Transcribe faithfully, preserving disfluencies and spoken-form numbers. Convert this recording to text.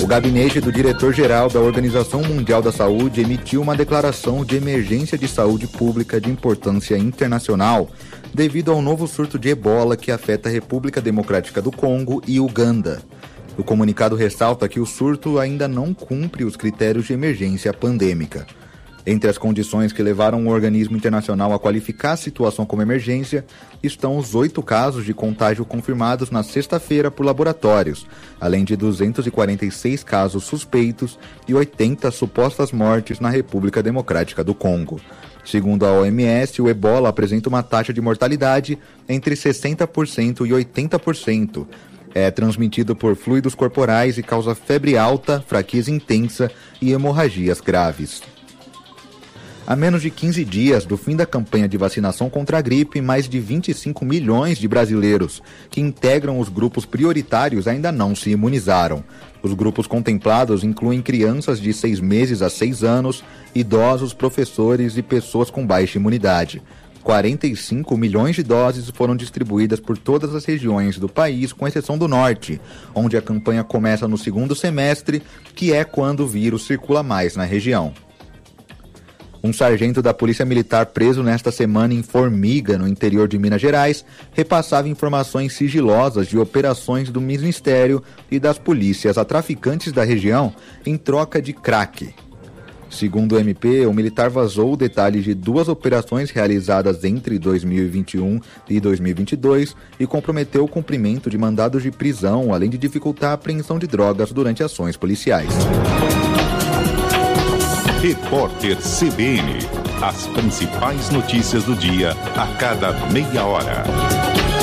O gabinete do diretor-geral da Organização Mundial da Saúde emitiu uma declaração de emergência de saúde pública de importância internacional devido ao novo surto de ebola que afeta a República Democrática do Congo e Uganda. O comunicado ressalta que o surto ainda não cumpre os critérios de emergência pandêmica. Entre as condições que levaram o organismo internacional a qualificar a situação como emergência estão os oito casos de contágio confirmados na sexta-feira por laboratórios, além de duzentos e quarenta e seis casos suspeitos e oitenta supostas mortes na República Democrática do Congo. Segundo a O M S, o ebola apresenta uma taxa de mortalidade entre sessenta por cento e oitenta por cento. É transmitido por fluidos corporais e causa febre alta, fraqueza intensa e hemorragias graves. A menos de quinze dias do fim da campanha de vacinação contra a gripe, mais de vinte e cinco milhões de brasileiros que integram os grupos prioritários ainda não se imunizaram. Os grupos contemplados incluem crianças de seis meses a seis anos, idosos, professores e pessoas com baixa imunidade. quarenta e cinco milhões de doses foram distribuídas por todas as regiões do país, com exceção do norte, onde a campanha começa no segundo semestre, que é quando o vírus circula mais na região. Um sargento da Polícia Militar preso nesta semana em Formiga, no interior de Minas Gerais, repassava informações sigilosas de operações do Ministério e das polícias a traficantes da região em troca de crack. Segundo o M P, o militar vazou detalhes de duas operações realizadas entre dois mil e vinte e um e dois mil e vinte e dois e comprometeu o cumprimento de mandados de prisão, além de dificultar a apreensão de drogas durante ações policiais. Repórter C B N. As principais notícias do dia a cada meia hora.